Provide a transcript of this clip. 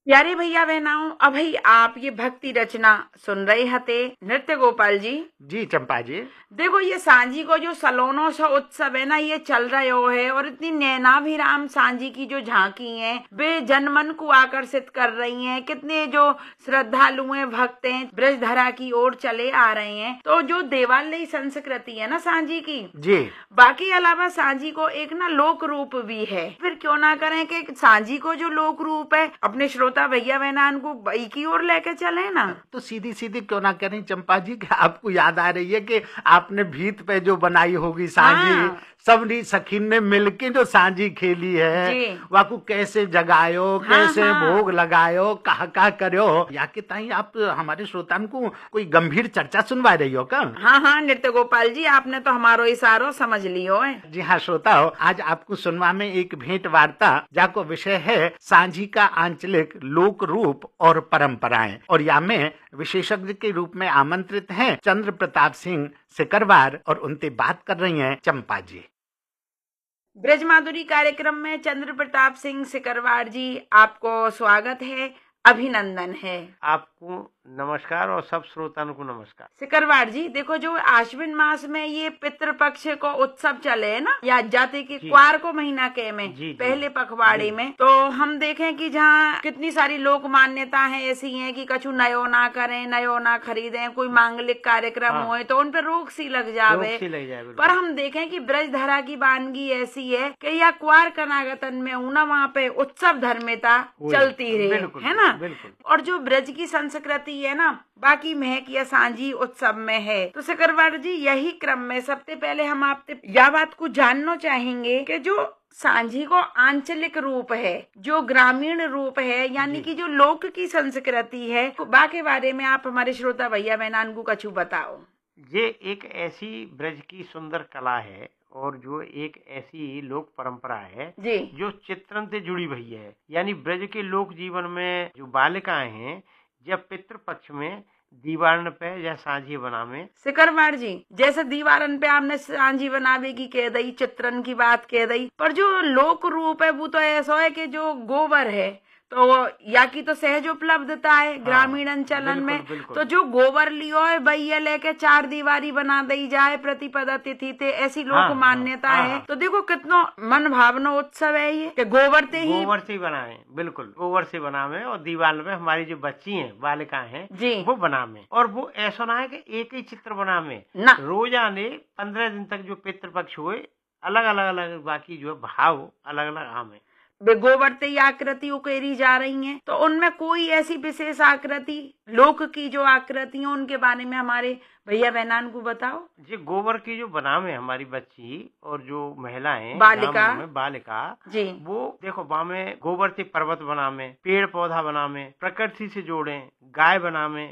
प्यारे भैया बहनाओ, अभी आप ये भक्ति रचना सुन रहे हते नृत्य गोपाल जी। जी चंपा जी। देखो ये सांझी को जो सलोनो सा उत्सव है ना, ये चल रहा है और इतनी नैनाभिराम सांझी की जो झांकी है वे जनमन को आकर्षित कर रही हैं। कितने जो श्रद्धालु हैं, भक्त हैं, ब्रजधरा की ओर चले आ रहे हैं। तो जो देवालयी संस्कृति है ना सांझी की जी, बाकी अलावा सांझी को एक ना लोक रूप भी है। फिर क्यों ना करें कि सांझी को जो लोक रूप है अपने श्रोता भैया बहनान को बई की ओर लेके चले ना। तो सीधी सीधी क्यों ना करें चंपा जी कि आपको याद आ रही है कि आपने भीत पे जो बनाई होगी सांझी, हाँ। सबनी सखीन ने मिलके जो सांझी खेली है जी। वाकू कैसे जगायो, हाँ, कैसे हाँ। भोग लगायो, कहा करो या कि ताई आप हमारे श्रोतान को कोई गंभीर चर्चा सुनवा रही हो का? हाँ हाँ नृत्य गोपाल जी, आपने तो हमारो इशारो समझ लियो है। जी हाँ श्रोता हो, आज आपको सुनवा में एक भेंट वार्ता जाको विषय है सांझी का आंचलिक लोक रूप और परंपराएं, और या में विशेषज्ञ के रूप में आमंत्रित हैं चंद्र प्रताप सिंह सिकरवार और उनसे बात कर रही हैं चंपा जी। ब्रज माधुरी कार्यक्रम में चंद्र प्रताप सिंह सिकरवार जी, आपको स्वागत है, अभिनंदन है। आपको नमस्कार और सब श्रोताओं को नमस्कार। सिकरवार जी, देखो जो आश्विन मास में ये पितृपक्ष को उत्सव चले है ना, या जाते की क्वार को महीना के में जी, पहले पखवाड़े में, तो हम देखें कि जहाँ कितनी सारी लोक मान्यता है ऐसी हैं कि कछु नयो ना करें, नयो ना खरीदें, कोई मांगलिक कार्यक्रम होए तो उन पर रोक सी लग जावे। पर हम देखें कि ब्रजधरा की वानगी ऐसी है कि या क्वार कनागतन में ऊना वहाँ पे उत्सव धर्मिता चलती रहे, है ना। और जो ब्रज की संस्कृति है ना, बाकी महक या सांझी उत्सव में है। तो सिकरवार जी, यही क्रम में सबसे पहले हम आपसे यह बात को जानना चाहेंगे कि जो सांझी को आंचलिक रूप है, जो ग्रामीण रूप है, यानी कि जो लोक की संस्कृति है, बाके बारे में आप हमारे श्रोता भैया बहनान को कछु बताओ। ये एक ऐसी ब्रज की सुंदर कला है और जो एक ऐसी लोक परंपरा है जी, जो चित्रण से जुड़ी हुई है। यानी ब्रज के लोक जीवन में जो बालिकाएं हैं जब पितृपक्ष में दीवारन पे या सांझी बनावे। सिकरवार जी, जैसे दीवारन पे आपने सांझी बनावे की कह दी, चित्रण की बात कह दी, पर जो लोक रूप है वो तो ऐसा है कि जो गोबर है तो या की तो सहज उपलब्धता है ग्रामीण अंचलन में। तो जो गोबर लियो है भैया लेके चार दीवारी बना दी जाए प्रतिपदा तिथि ते, ऐसी लोक मान्यता है। तो देखो कितना मन भावना उत्सव है ये कि गोबर से ही बनावे। बिल्कुल गोबर से बनावे और दीवार में हमारी जो बच्ची हैं, बालिकाएं हैं जी, वो बनावे। और वो ऐसा ना है कि एक ही चित्र बनावे ना, रोजाने 15 दिन तक जो पितृपक्ष हुए अलग अलग बाकी जो भाव अलग अलग आमे गोबर से आकृति उकेरी जा रही हैं। तो उनमें कोई ऐसी विशेष आकृति लोक की जो आकृति है उनके बारे में हमारे भैया बहनान को बताओ। जी, गोबर की जो बनावे हमारी बच्ची और जो महिलाएं बालिका जी, वो देखो बामे गोबर से पर्वत बनावे, पेड़ पौधा बनावे, प्रकृति से जोड़े, गाय बनावे,